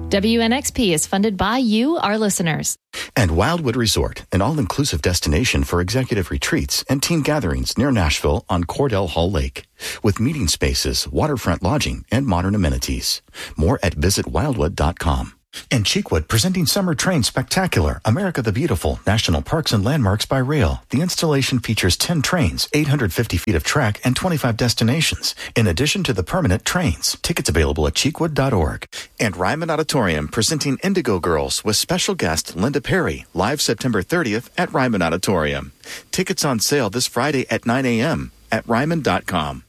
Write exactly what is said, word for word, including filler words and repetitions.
W N X P is funded by you, our listeners. And Wildwood Resort, an all-inclusive destination for executive retreats and team gatherings near Nashville on Cordell Hull Lake, with meeting spaces, waterfront lodging, and modern amenities. More at visit wildwood dot com. And Cheekwood presenting Summer Train Spectacular, America the Beautiful, National Parks and Landmarks by Rail. The installation features ten trains, eight hundred fifty feet of track, and twenty-five destinations, in addition to the permanent trains. Tickets available at cheekwood dot org. And Ryman Auditorium presenting Indigo Girls with special guest Linda Perry, live September thirtieth at Ryman Auditorium. Tickets on sale this Friday at nine a.m. at ryman dot com.